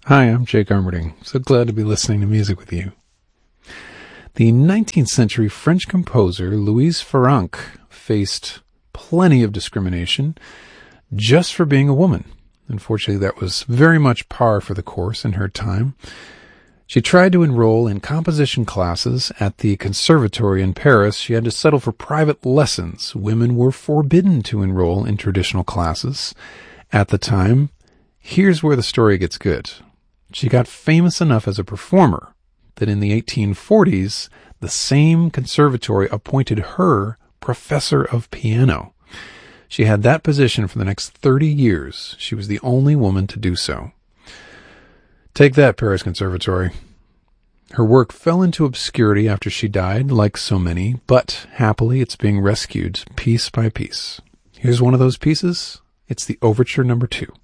Hi, I'm Jake Armerding. So glad to be listening to music with you. The 19th century French composer Louise Farrenc faced plenty of discrimination just for being a woman. Unfortunately, that was very much par for the course in her time. She tried to enroll in composition classes at the Conservatory in Paris. She had to settle for private lessons. Women were forbidden to enroll in traditional classes at the time. Here's where the story gets good. She got famous enough as a performer that in the 1840s, the same conservatory appointed her professor of piano. She had that position for the next 30 years. She was the only woman to do so. Take that, Paris Conservatory. Her work fell into obscurity after she died, like so many, but happily it's being rescued piece by piece. Here's one of those pieces. It's the Overture No. 2.